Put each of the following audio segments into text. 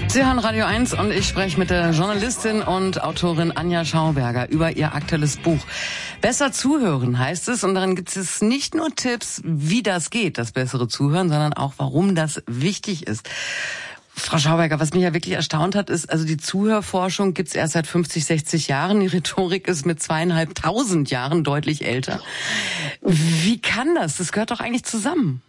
Sie hören Radio 1 und ich spreche mit der Journalistin und Autorin Anja Schauberger über ihr aktuelles Buch. Besser zuhören heißt es, und darin gibt es nicht nur Tipps, wie das geht, das bessere Zuhören, sondern auch, warum das wichtig ist. Frau Schauberger, was mich ja wirklich erstaunt hat, ist, also die Zuhörforschung gibt's erst seit 50, 60 Jahren. Die Rhetorik ist mit 2.500 Jahren deutlich älter. Wie kann das? Das gehört doch eigentlich zusammen.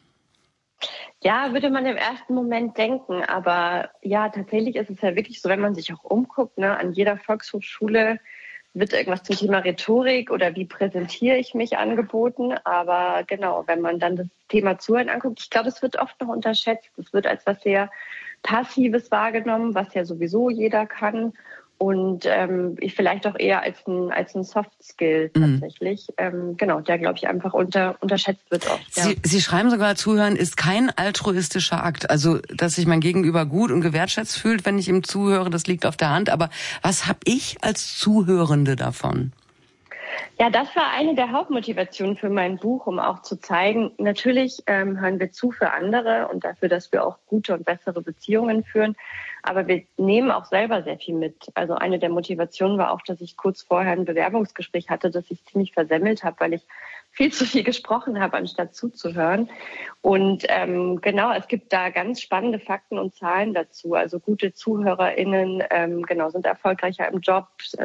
Ja, würde man im ersten Moment denken. Aber ja, tatsächlich ist es ja wirklich so, wenn man sich auch umguckt, ne, an jeder Volkshochschule wird irgendwas zum Thema Rhetorik oder wie präsentiere ich mich angeboten. Aber genau, wenn man dann das Thema Zuhören anguckt, ich glaube, es wird oft noch unterschätzt. Es wird als was sehr Passives wahrgenommen, was ja sowieso jeder kann. Und vielleicht auch eher als ein Soft-Skill tatsächlich. Genau, der, glaube ich, einfach unterschätzt wird oft. Ja. Sie schreiben sogar, Zuhören ist kein altruistischer Akt. Also, dass sich mein Gegenüber gut und gewertschätzt fühlt, wenn ich ihm zuhöre, das liegt auf der Hand. Aber was habe ich als Zuhörende davon? Ja, das war eine der Hauptmotivationen für mein Buch, um auch zu zeigen, natürlich hören wir zu für andere und dafür, dass wir auch gute und bessere Beziehungen führen. Aber wir nehmen auch selber sehr viel mit. Also eine der Motivationen war auch, dass ich kurz vorher ein Bewerbungsgespräch hatte, das ich ziemlich versemmelt habe, weil ich viel zu viel gesprochen habe, anstatt zuzuhören. Und genau, es gibt da ganz spannende Fakten und Zahlen dazu. Also gute ZuhörerInnen sind erfolgreicher im Job,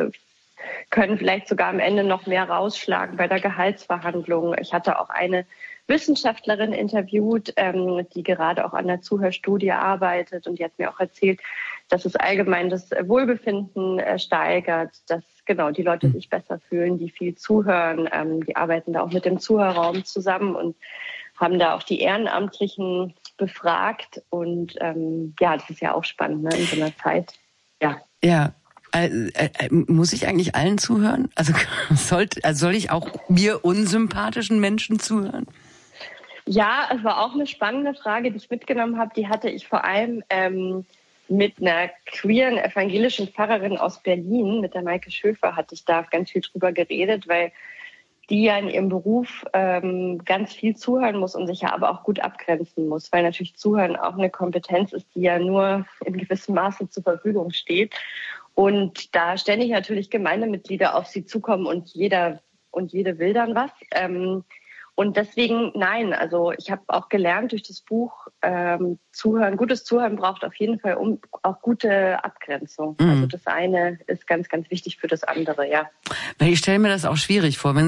können vielleicht sogar am Ende noch mehr rausschlagen bei der Gehaltsverhandlung. Ich hatte auch eine Wissenschaftlerin interviewt, die gerade auch an der Zuhörstudie arbeitet, und die hat mir auch erzählt, dass es allgemein das Wohlbefinden steigert, dass genau die Leute sich besser fühlen, die viel zuhören. Die arbeiten da auch mit dem Zuhörraum zusammen und haben da auch die Ehrenamtlichen befragt. Und das ist ja auch spannend, ne, in so einer Zeit. Ja. Muss ich eigentlich allen zuhören? Also soll ich auch mir unsympathischen Menschen zuhören? Ja, es war auch eine spannende Frage, die ich mitgenommen habe. Die hatte ich vor allem mit einer queeren evangelischen Pfarrerin aus Berlin, mit der Maike Schöfer, hatte ich da ganz viel drüber geredet, weil die ja in ihrem Beruf ganz viel zuhören muss und sich ja aber auch gut abgrenzen muss, weil natürlich Zuhören auch eine Kompetenz ist, die ja nur in gewissem Maße zur Verfügung steht. Und da ständig natürlich Gemeindemitglieder auf sie zukommen und jeder und jede will dann was. Und deswegen, nein, also ich habe auch gelernt durch das Buch, gutes Zuhören braucht auf jeden Fall auch gute Abgrenzung. Also das eine ist ganz, ganz wichtig für das andere, ja. Ich stelle mir das auch schwierig vor, wenn